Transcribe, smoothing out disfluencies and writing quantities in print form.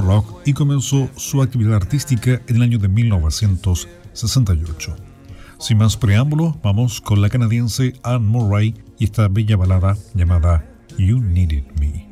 rock y comenzó su actividad artística en el año de 1968. Sin más preámbulo, vamos con la canadiense Anne Murray y esta bella balada llamada You Needed Me.